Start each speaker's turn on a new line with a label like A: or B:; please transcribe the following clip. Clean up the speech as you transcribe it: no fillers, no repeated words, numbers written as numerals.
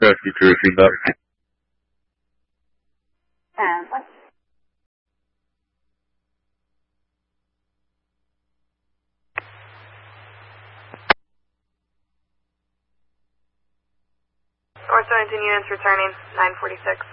A: Rescue crew feedback.
B: What?
C: North 17 units returning, 946.